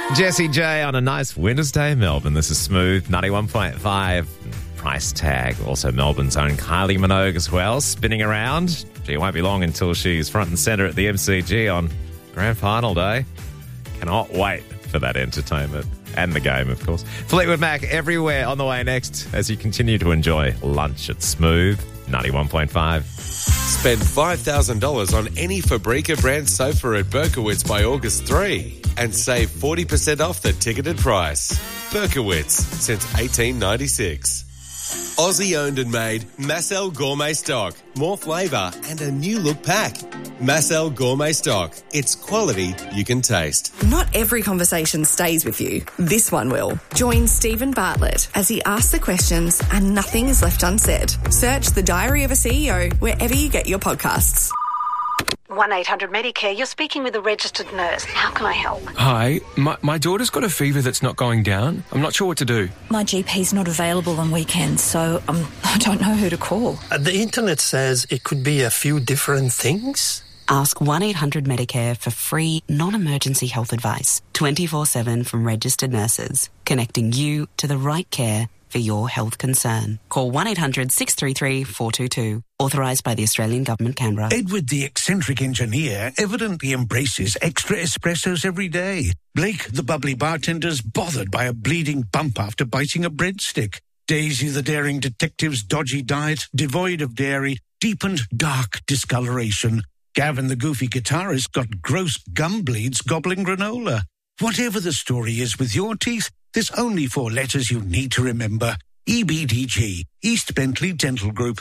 Jessie J on a nice winter's day in Melbourne. This is Smooth, 91.5. Price tag. Also Melbourne's own Kylie Minogue as well, spinning around. She won't be long until she's front and centre at the MCG on Grand Final Day. Cannot wait for that entertainment. And the game, of course. Fleetwood Mac everywhere on the way next as you continue to enjoy lunch at Smooth, 91.5. Spend $5,000 on any Fabrica brand sofa at Berkowitz by August 3 and save 40% off the ticketed price. Berkowitz, since 1896. Aussie owned and made Massel Gourmet Stock. More flavour and a new look pack. Massel Gourmet Stock. It's quality you can taste. Not every conversation stays with you. This one will. Join Stephen Bartlett as he asks the questions and nothing is left unsaid. Search The Diary of a CEO wherever you get your podcasts. 1-800-MEDICARE, you're speaking with a registered nurse. How can I help? Hi, my daughter's got a fever that's not going down. I'm not sure what to do. My GP's not available on weekends, so I don't know who to call. The internet says it could be a few different things. Ask 1-800-MEDICARE for free, non-emergency health advice, 24/7 from registered nurses, connecting you to the right care for your health concern. Call 1-800-633-422. Authorised by the Australian Government, Canberra. Edward, the eccentric engineer, evidently embraces extra espressos every day. Blake, the bubbly bartender's bothered by a bleeding bump after biting a breadstick. Daisy, the daring detective's dodgy diet, devoid of dairy, deepened dark discoloration. Gavin, the goofy guitarist, got gross gum bleeds gobbling granola. Whatever the story is with your teeth, there's only 4 letters you need to remember. EBDG, East Bentley Dental Group,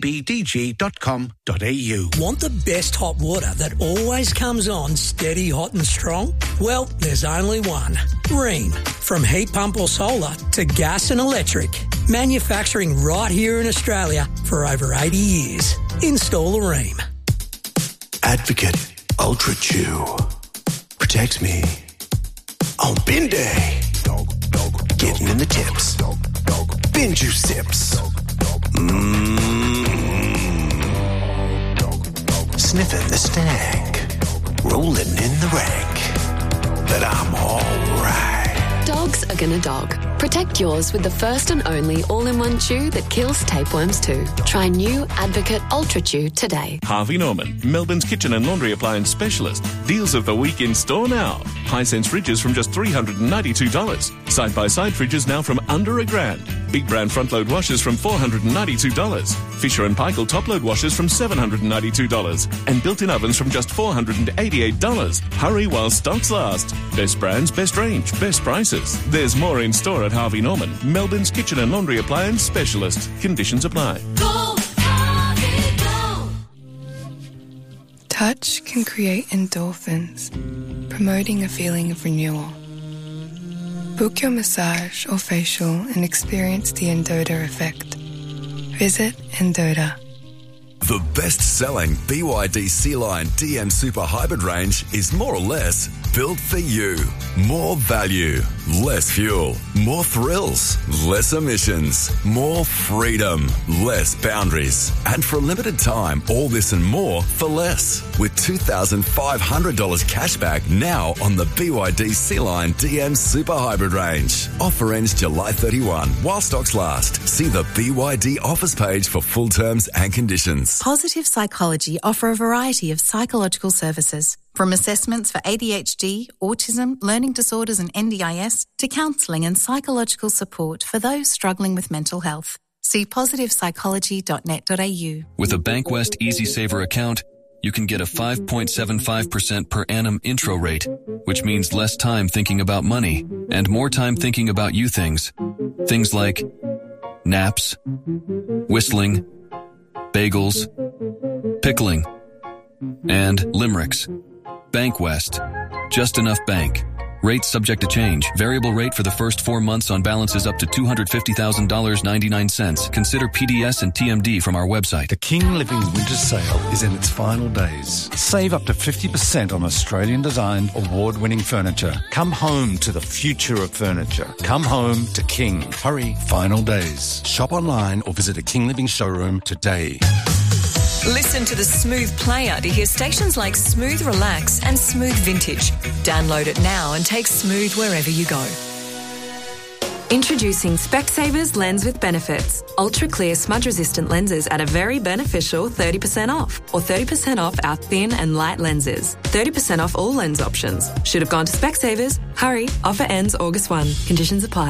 ebdg.com.au. Want the best hot water that always comes on steady, hot and strong? Well, there's only one. Rheem. From heat pump or solar to gas and electric. Manufacturing right here in Australia for over 80 years. Install a Rheem. Advocate Ultra Chew protects me on bin day. Getting in the tips. Bin juice sips. Sniffing the stank. Rolling in the rank. But I'm alright. Dogs are gonna dog. Protect yours with the first and only all-in-one chew that kills tapeworms too. Try new Advocate Ultra Chew today. Harvey Norman, Melbourne's kitchen and laundry appliance specialist. Deals of the week in store now. Hisense fridges from just $392. Side-by-side fridges now from under $1,000. Big brand front-load washers from $492. Fisher & Paykel top-load washers from $792. And built-in ovens from just $488. Hurry while stocks last. Best brands, best range, best prices. There's more in store at Harvey Norman, Melbourne's kitchen and laundry appliance specialist. Conditions apply. Go, Harvey, go. Touch can create endorphins, promoting a feeling of renewal. Book your massage or facial and experience the Endota effect. Visit Endota. The best-selling BYD Sea-Line DM Super Hybrid range is more or less built for you. More value, less fuel, more thrills, less emissions, more freedom, less boundaries. And for a limited time, all this and more for less. With $2,500 cashback now on the BYD Sea-Line DM Super Hybrid range. Offer ends July 31 while stocks last. See the BYD offers page for full terms and conditions. Positive Psychology offer a variety of psychological services, from assessments for ADHD, autism, learning disorders and NDIS, to counselling and psychological support for those struggling with mental health. See positivepsychology.net.au. With a Bankwest Easy Saver account, you can get a 5.75% per annum intro rate, which means less time thinking about money and more time thinking about you things. Things like naps, whistling, bagels, pickling, and limericks. Bankwest. Just enough bank. Rates subject to change. Variable rate for the first 4 months on balances up to $250,000.99. Consider PDS and TMD from our website. The King Living Winter Sale is in its final days. Save up to 50% on Australian-designed, award-winning furniture. Come home to the future of furniture. Come home to King. Hurry, final days. Shop online or visit a King Living showroom today. Listen to the Smooth Player to hear stations like Smooth Relax and Smooth Vintage. Download it now and take Smooth wherever you go. Introducing Specsavers Lens with Benefits. Ultra clear smudge resistant lenses at a very beneficial 30% off, or 30% off our thin and light lenses. 30% off all lens options. Should have gone to Specsavers. Hurry, offer ends August 1. Conditions apply.